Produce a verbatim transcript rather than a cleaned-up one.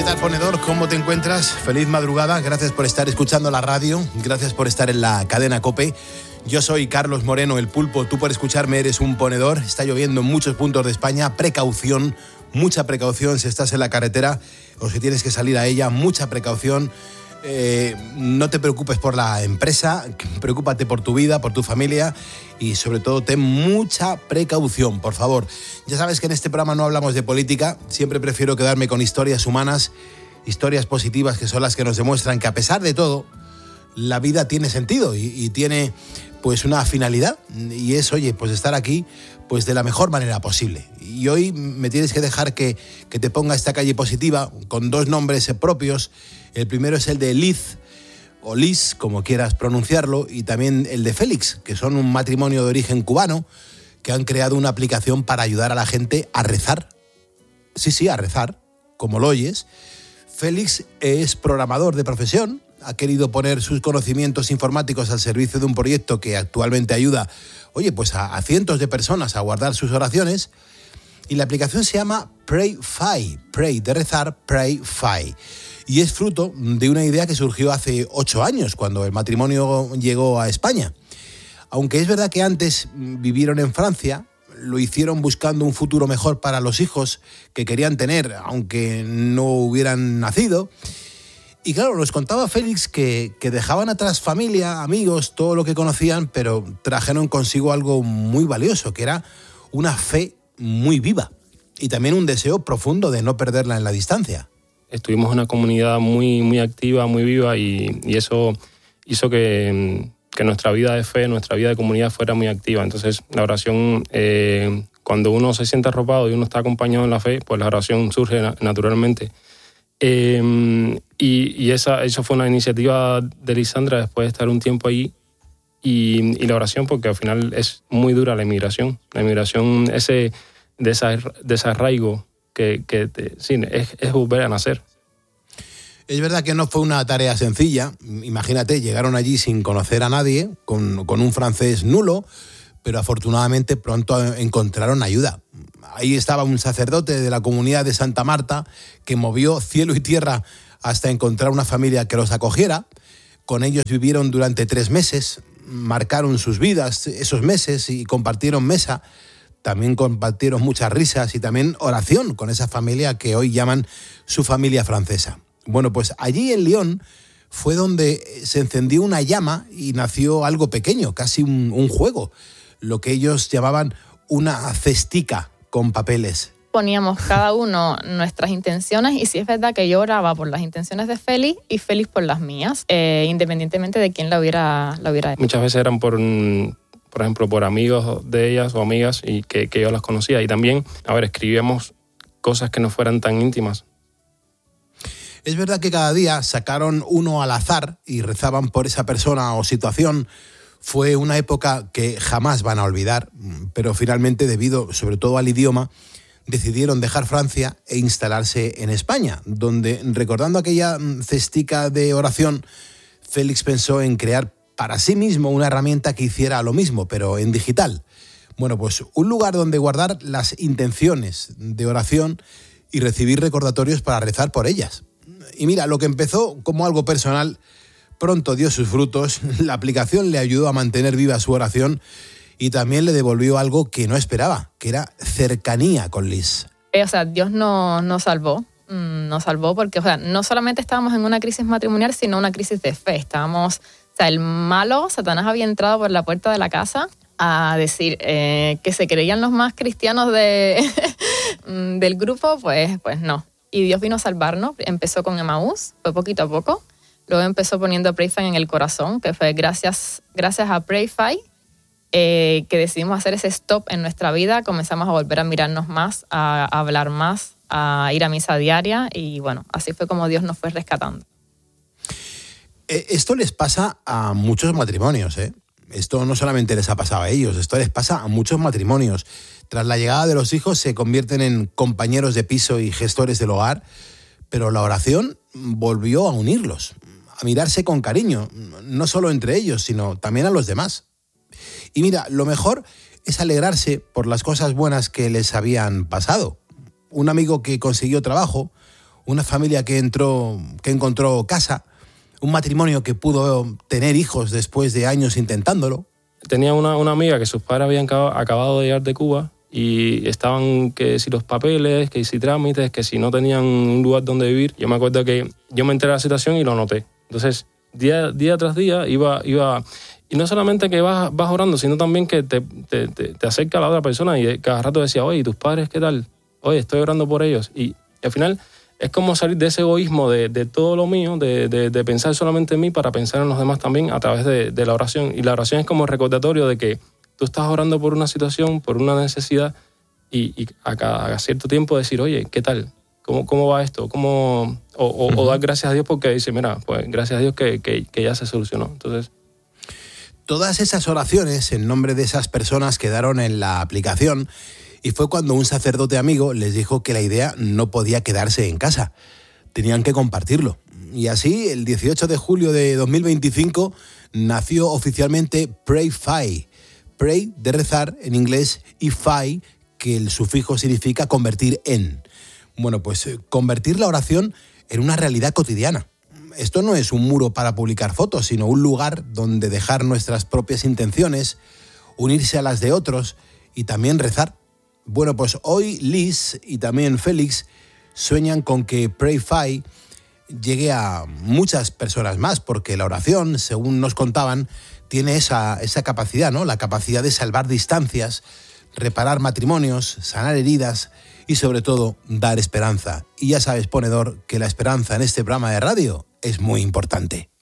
tal, ponedor? ¿Cómo te encuentras? Feliz madrugada, gracias por estar escuchando la radio, gracias por estar en la cadena COPE. Yo soy Carlos Moreno, el Pulpo, tú por escucharme eres un ponedor. Está lloviendo en muchos puntos de España, precaución, mucha precaución si estás en la carretera o si tienes que salir a ella, mucha precaución. Eh, no te preocupes por la empresa, preocúpate por tu vida, por tu familia y sobre todo ten mucha precaución, por favor. Ya sabes que en este programa no hablamos de política, siempre prefiero quedarme con historias humanas, historias positivas que son las que nos demuestran que a pesar de todo, la vida tiene sentido y, y tiene pues una finalidad y es, oye, pues estar aquí pues de la mejor manera posible. Y hoy me tienes que dejar que, que te ponga esta calle positiva con dos nombres propios. El primero es el de Liz, o Liz, como quieras pronunciarlo, y también el de Félix, que son un matrimonio de origen cubano que han creado una aplicación para ayudar a la gente a rezar. Sí, sí, a rezar, como lo oyes. Félix es programador de profesión, ha querido poner sus conocimientos informáticos al servicio de un proyecto que actualmente ayuda, oye, pues a, a cientos de personas a guardar sus oraciones. Y la aplicación se llama PrayFi, Pray de rezar, PrayFi. Y es fruto de una idea que surgió hace ocho años, cuando el matrimonio llegó a España. Aunque es verdad que antes vivieron en Francia, lo hicieron buscando un futuro mejor para los hijos que querían tener, aunque no hubieran nacido. Y claro, nos contaba Félix que, que dejaban atrás familia, amigos, todo lo que conocían, pero trajeron consigo algo muy valioso, que era una fe muy viva y también un deseo profundo de no perderla en la distancia. Estuvimos en una comunidad muy, muy activa, muy viva y, y eso hizo que, que nuestra vida de fe, nuestra vida de comunidad fuera muy activa. Entonces la oración, eh, cuando uno se siente arropado y uno está acompañado en la fe, pues la oración surge naturalmente. Eh, y y esa, esa fue una iniciativa de Lisandra después de estar un tiempo allí y, y la oración, porque al final es muy dura la inmigración. La inmigración, ese desarraigo que, que te, sí, es, es volver a nacer. Es verdad que no fue una tarea sencilla. Imagínate, llegaron allí sin conocer a nadie, con, con un francés nulo, pero afortunadamente pronto encontraron ayuda. Ahí estaba un sacerdote de la comunidad de Santa Marta que movió cielo y tierra hasta encontrar una familia que los acogiera. Con ellos vivieron durante tres meses, marcaron sus vidas esos meses y compartieron mesa. También compartieron muchas risas y también oración con esa familia que hoy llaman su familia francesa. Bueno, pues allí en Lyon fue donde se encendió una llama y nació algo pequeño, casi un, un juego, lo que ellos llamaban una cestica con papeles. Poníamos cada uno nuestras intenciones y sí es verdad que yo oraba por las intenciones de Félix y Félix por las mías, eh, independientemente de quién la hubiera, la hubiera hecho. Muchas veces eran por, por ejemplo, por amigos de ellas o amigas y que, que yo las conocía. Y también, a ver, escribíamos cosas que no fueran tan íntimas. Es verdad que cada día sacaron uno al azar y rezaban por esa persona o situación. Fue una época que jamás van a olvidar, pero finalmente, debido sobre todo al idioma, decidieron dejar Francia e instalarse en España, donde, recordando aquella cestica de oración, Félix pensó en crear para sí mismo una herramienta que hiciera lo mismo, pero en digital. Bueno, pues un lugar donde guardar las intenciones de oración y recibir recordatorios para rezar por ellas. Y mira, lo que empezó como algo personal, pronto dio sus frutos. La aplicación le ayudó a mantener viva su oración y también le devolvió algo que no esperaba, que era cercanía con Liz. Eh, o sea, Dios nos, nos salvó, nos salvó porque, o sea, no solamente estábamos en una crisis matrimonial, sino una crisis de fe. Estábamos, o sea, el malo, Satanás, había entrado por la puerta de la casa a decir eh, que se creían los más cristianos de, del grupo, pues, pues no. Y Dios vino a salvarnos. Empezó con Emaús, fue poquito a poco. Luego empezó poniendo PrayFi en el corazón, que fue gracias, gracias a PrayFi eh, que decidimos hacer ese stop en nuestra vida. Comenzamos a volver a mirarnos más, a, a hablar más, a ir a misa diaria y bueno, así fue como Dios nos fue rescatando. Esto les pasa a muchos matrimonios, ¿eh? Esto no solamente les ha pasado a ellos, esto les pasa a muchos matrimonios. Tras la llegada de los hijos se convierten en compañeros de piso y gestores del hogar, pero la oración volvió a unirlos, a mirarse con cariño, no solo entre ellos, sino también a los demás. Y mira, lo mejor es alegrarse por las cosas buenas que les habían pasado. Un amigo que consiguió trabajo, una familia que entró, que encontró casa, un matrimonio que pudo tener hijos después de años intentándolo. Tenía una, una amiga que sus padres habían acabado de llegar de Cuba y estaban que si los papeles, que si trámites, que si no tenían un lugar donde vivir. Yo me acuerdo que yo me enteré de la situación y lo noté. Entonces, día, día tras día iba... iba y no solamente que vas, vas orando, sino también que te, te, te, te acerca a la otra persona y cada rato decía, oye, ¿y tus padres qué tal? Oye, estoy orando por ellos. Y, y al final es como salir de ese egoísmo de, de todo lo mío, de, de, de pensar solamente en mí para pensar en los demás también a través de, de la oración. Y la oración es como recordatorio de que tú estás orando por una situación, por una necesidad y, y a cada a cierto tiempo decir, oye, ¿qué tal? ¿Cómo, cómo va esto? ¿Cómo? O, o, uh-huh. o dar gracias a Dios porque dice, mira, pues gracias a Dios que, que, que ya se solucionó. Entonces... Todas esas oraciones en nombre de esas personas quedaron en la aplicación y fue cuando un sacerdote amigo les dijo que la idea no podía quedarse en casa, tenían que compartirlo. Y así, el dieciocho de julio de dos mil veinticinco, nació oficialmente PrayFi. Pray, de rezar en inglés, y Fi, que el sufijo significa convertir en. Bueno, pues convertir la oración en una realidad cotidiana. Esto no es un muro para publicar fotos, sino un lugar donde dejar nuestras propias intenciones, unirse a las de otros y también rezar. Bueno, pues hoy Liz y también Félix sueñan con que PrayFi llegue a muchas personas más, porque la oración, según nos contaban, tiene esa, esa capacidad, ¿no? La capacidad de salvar distancias, reparar matrimonios, sanar heridas y sobre todo dar esperanza. Y ya sabes, ponedor, que la esperanza en este programa de radio es muy importante.